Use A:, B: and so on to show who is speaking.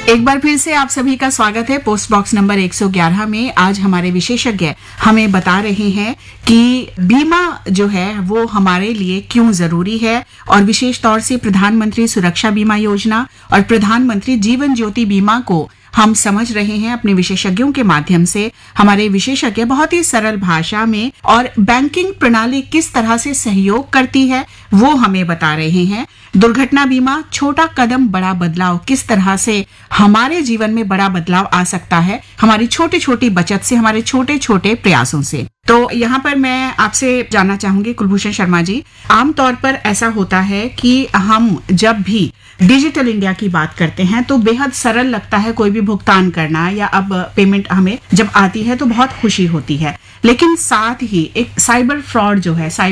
A: एक बार फिर से आप सभी का स्वागत है पोस्ट बॉक्स नंबर 111 में। आज हमारे विशेषज्ञ हमें बता रहे हैं कि बीमा जो है वो हमारे लिए क्यों जरूरी है, और विशेष तौर से प्रधानमंत्री सुरक्षा बीमा योजना और प्रधानमंत्री जीवन ज्योति बीमा को हम समझ रहे हैं अपने विशेषज्ञों के माध्यम से। हमारे विशेषज्ञ बहुत ही सरल भाषा में और बैंकिंग प्रणाली किस तरह से सहयोग करती है वो हमें बता रहे हैं। दुर्घटना बीमा, छोटा कदम बड़ा बदलाव, किस तरह से हमारे जीवन में बड़ा बदलाव आ सकता है हमारी छोटी छोटी बचत से, हमारे छोटे छोटे प्रयासों से। तो यहाँ पर मैं आपसे जानना चाहूंगी कुलभूषण शर्मा जी, आमतौर पर ऐसा होता है कि हम जब भी डिजिटल इंडिया की बात करते हैं तो बेहद सरल लगता है कोई भी भुगतान करना, या अब पेमेंट हमें जब आती है तो बहुत खुशी होती है, लेकिन साथ ही एक साइबर फ्रॉड जो है,